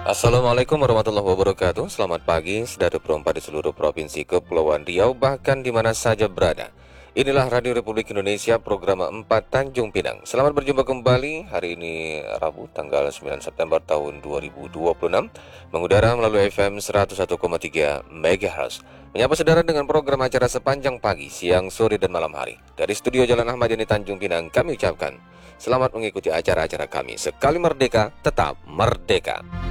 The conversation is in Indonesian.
Assalamualaikum warahmatullahi wabarakatuh. Selamat pagi, saudara perempat di seluruh provinsi Kepulauan Riau, bahkan di mana saja berada. Inilah Radio Republik Indonesia, program 4 Tanjung Pinang. Selamat berjumpa kembali hari ini Rabu tanggal 9 September tahun 2026, mengudara melalui FM 101,3 MHz. Menyapa saudara dengan program acara sepanjang pagi, siang, sore, dan malam hari. Dari studio Jalan Ahmad Yani Tanjung Pinang, kami ucapkan selamat mengikuti acara-acara kami. Sekali merdeka, tetap merdeka.